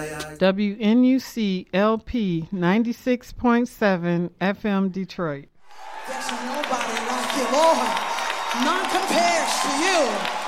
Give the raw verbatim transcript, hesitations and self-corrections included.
W N U C L P ninety-six point seven F M Detroit. There's nobody like you, Lord. None compares to you.